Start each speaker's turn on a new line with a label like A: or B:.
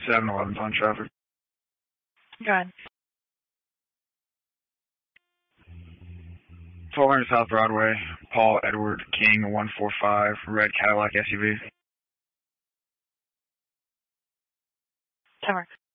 A: 7-Eleven's on traffic.
B: Go ahead.
A: 1200 South Broadway, Paul Edward King, 145, red Cadillac SUV.
B: 10 mark.